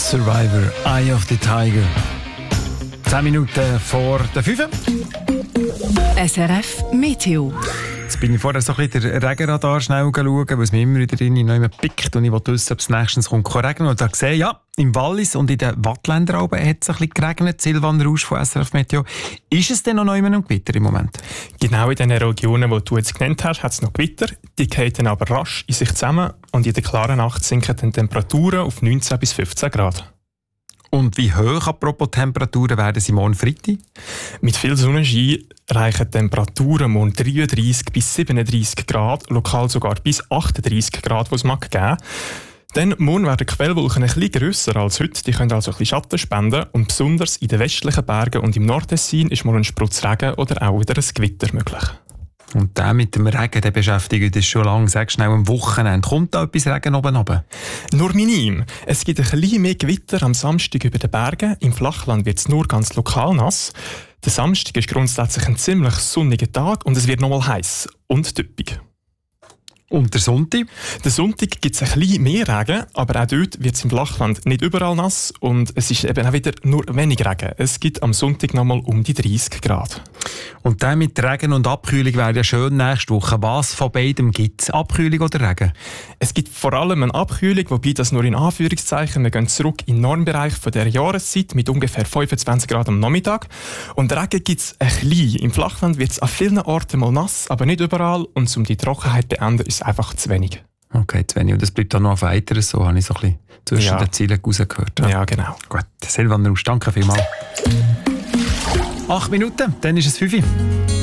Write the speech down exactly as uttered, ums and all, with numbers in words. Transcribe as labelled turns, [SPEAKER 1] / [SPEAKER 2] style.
[SPEAKER 1] Survivor, Eye of the Tiger. Zehn Minuten vor der fünf.
[SPEAKER 2] S R F Meteo.
[SPEAKER 1] Jetzt bin ich vorher so ein bisschen den Regenradar schnell schauen, weil es mir immer wieder drin neu pickt und ich will wissen, ob es nächstens kommt regnen. Und da sehe ich, ja, im Wallis und in den Wattländern hat es ein bisschen geregnet. Silvan Rausch von S R F Meteo. Ist es denn noch neu im Gewitter im Moment?
[SPEAKER 3] Genau in den Regionen, die du jetzt genannt hast, hat es noch Gewitter. Die fallen dann aber rasch in sich zusammen und in der klaren Nacht sinken die Temperaturen auf neunzehn bis fünfzehn Grad.
[SPEAKER 1] Und wie hoch, apropos Temperaturen, werden sie morgen Freitag?
[SPEAKER 3] Mit viel Sonnenschein reichen Temperaturen morgen dreiunddreissig bis siebenunddreissig Grad, lokal sogar bis achtunddreissig Grad, was es mag geben. Dann morgen werden die Quellwolken ein bisschen grösser als heute. Die können also ein bisschen Schatten spenden. Und besonders in den westlichen Bergen und im Nordtessin ist mal ein Sprutz Regen oder auch wieder ein Gewitter möglich.
[SPEAKER 1] Und der mit dem Regen, der beschäftigt uns schon lange. Sag schnell, am Wochenende kommt da etwas Regen oben runter?
[SPEAKER 3] Nur minim. Es gibt ein bisschen mehr Gewitter am Samstag über den Bergen. Im Flachland wird es nur ganz lokal nass. Der Samstag ist grundsätzlich ein ziemlich sonniger Tag und es wird nochmal heiß und typisch.
[SPEAKER 1] Und der Sonntag?
[SPEAKER 3] Der Sonntag gibt es ein bisschen mehr Regen, aber auch dort wird es im Flachland nicht überall nass und es ist eben auch wieder nur wenig Regen. Es gibt am Sonntag nochmal um die dreißig Grad.
[SPEAKER 1] Und dann mit Regen und Abkühlung wäre ja schön nächste Woche. Was von beidem gibt es? Abkühlung oder Regen?
[SPEAKER 3] Es gibt vor allem eine Abkühlung, wobei das nur in Anführungszeichen. Wir gehen zurück in den Normbereich von der Jahreszeit mit ungefähr fünfundzwanzig Grad am Nachmittag. Und Regen gibt es ein bisschen. Im Flachland wird es an vielen Orten mal nass, aber nicht überall. Und um die Trockenheit zu beenden, ist es einfach zu wenig.
[SPEAKER 1] Okay, zu wenig. Und das bleibt dann noch auf weiteres, so habe ich so ein bisschen zwischen
[SPEAKER 3] ja.
[SPEAKER 1] den Zielen rausgehört.
[SPEAKER 3] Ja, ja genau.
[SPEAKER 1] Gut, Silvan Rausch, danke vielmals. Acht Minuten, dann ist es fünf.